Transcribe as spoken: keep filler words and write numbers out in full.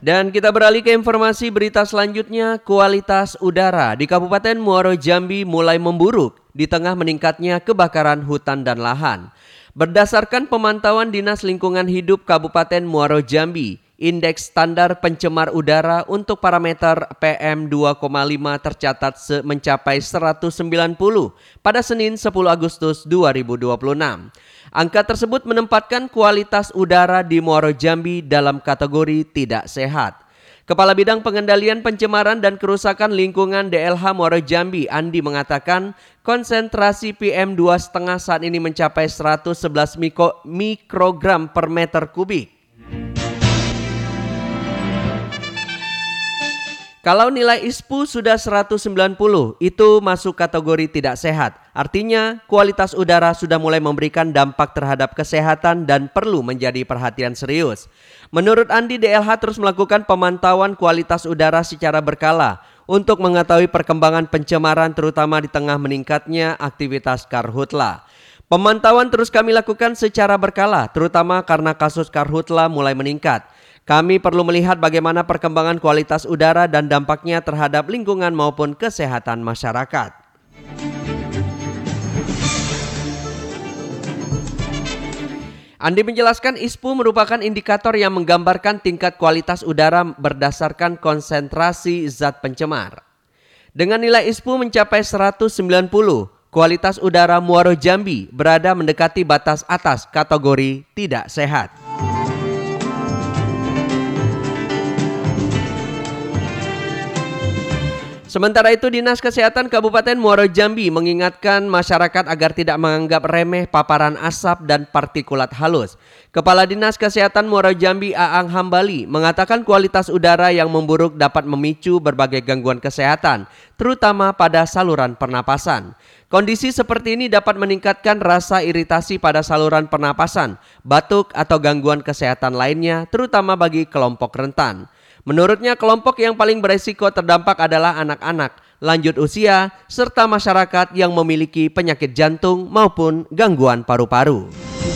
Dan kita beralih ke informasi berita selanjutnya, kualitas udara di Kabupaten Muaro Jambi mulai memburuk di tengah meningkatnya kebakaran hutan dan lahan. Berdasarkan pemantauan Dinas Lingkungan Hidup Kabupaten Muaro Jambi, indeks standar pencemar udara untuk parameter P M dua koma lima tercatat mencapai seratus sembilan puluh pada Senin sepuluh Agustus dua ribu dua puluh enam. Angka tersebut menempatkan kualitas udara di Muaro Jambi dalam kategori tidak sehat. Kepala Bidang Pengendalian Pencemaran dan Kerusakan Lingkungan D L H Muaro Jambi, Andi, mengatakan konsentrasi P M dua koma lima saat ini mencapai seratus sebelas mikrogram per meter kubik. Kalau nilai I S P U sudah seratus sembilan puluh, itu masuk kategori tidak sehat. Artinya, kualitas udara sudah mulai memberikan dampak terhadap kesehatan dan perlu menjadi perhatian serius. Menurut Andi, D L H terus melakukan pemantauan kualitas udara secara berkala untuk mengetahui perkembangan pencemaran terutama di tengah meningkatnya aktivitas karhutla. Pemantauan terus kami lakukan secara berkala, terutama karena kasus karhutla mulai meningkat. Kami perlu melihat bagaimana perkembangan kualitas udara dan dampaknya terhadap lingkungan maupun kesehatan masyarakat. Andi menjelaskan I S P U merupakan indikator yang menggambarkan tingkat kualitas udara berdasarkan konsentrasi zat pencemar. Dengan nilai I S P U mencapai seratus sembilan puluh, kualitas udara Muaro Jambi berada mendekati batas atas kategori tidak sehat. Sementara itu, Dinas Kesehatan Kabupaten Muaro Jambi mengingatkan masyarakat agar tidak menganggap remeh paparan asap dan partikulat halus. Kepala Dinas Kesehatan Muaro Jambi, Aang Hambali, mengatakan kualitas udara yang memburuk dapat memicu berbagai gangguan kesehatan, terutama pada saluran pernapasan. Kondisi seperti ini dapat meningkatkan rasa iritasi pada saluran pernapasan, batuk atau gangguan kesehatan lainnya, terutama bagi kelompok rentan. Menurutnya, kelompok yang paling beresiko terdampak adalah anak-anak, lanjut usia, serta masyarakat yang memiliki penyakit jantung maupun gangguan paru-paru.